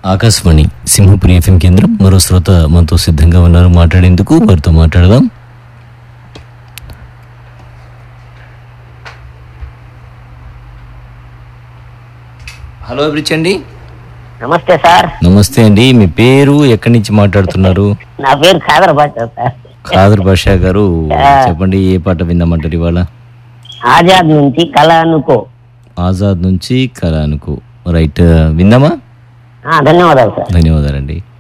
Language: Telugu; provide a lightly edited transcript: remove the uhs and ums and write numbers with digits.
ఆకాశవాణి సింహపురి ఎఫ్ఎం కేంద్రం. మరో శ్రోత మనతో సిద్ధంగా ఉన్నారు మాట్లాడేందుకు. వారితో మాట్లాడదాం. హలో అభిరుచండి. నమస్తే సార్. నమస్తే అండి. మీ పేరు, ఎక్కడి నుంచి మాట్లాడుతున్నారు? నా పేరు ఖాదర్ బాషా సార్. ఖాదర్ బాషా గారు, చెప్పండి ఏ పాట విందామంటారు ఇవాళ? ఆజాద్ నుంచి కళ అనుకో. ఆజాద్ నుంచి కళ అనుకో. రైట్, విందామా? ధన్యవాదాలు సార్. ధన్యవాదాలండి.